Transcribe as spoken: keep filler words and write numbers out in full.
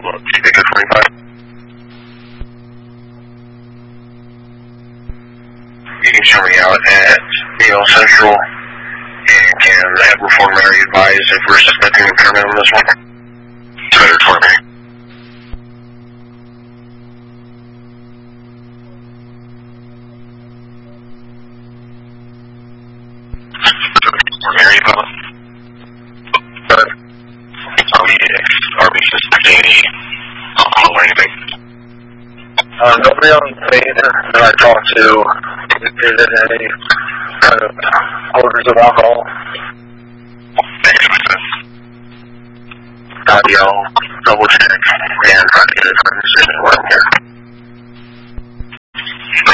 Bravo, Echo twenty-five. You can show me out at Neal Central, and can have Reform Mary advise if we're suspecting impairment on this one? Better for me. Mary, Bubba? But are we, are we suspecting any alcohol or anything? Uh, nobody on the scene that I talked to is in any kind of odors of alcohol. Maybe I'll double check and try to get a decision while I'm here.